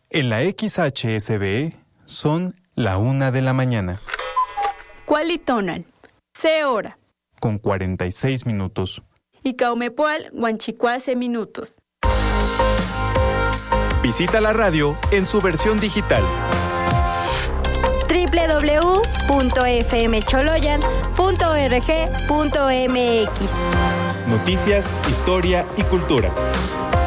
En la XHSBE son la 1 de la mañana. Cualitonal, C hora. Con 46 minutos. Y Caumepoal, Huanchicuase minutos. Visita la radio en su versión digital. www.fmcholoyan.org.mx. Noticias, historia y cultura.